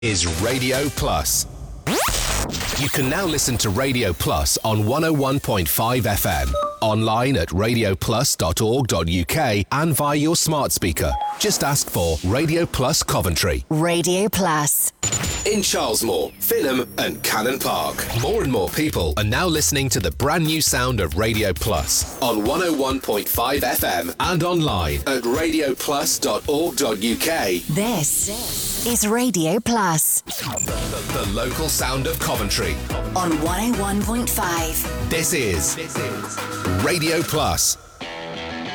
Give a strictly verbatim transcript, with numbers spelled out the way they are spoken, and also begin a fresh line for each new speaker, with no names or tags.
Is Radio Plus. You can now listen to Radio Plus on one oh one point five F M, online at radio plus dot org dot U K and via your smart speaker. Just ask for Radio Plus Coventry.
Radio Plus.
In Charlesmore, Finham and Cannon Park. More and more people are now listening to the brand new sound of Radio Plus on one oh one point five F M and online at radio plus dot org dot U K.
This is Radio Plus.
The, the, the local sound of Coventry.
On one oh one point five.
This is Radio Plus.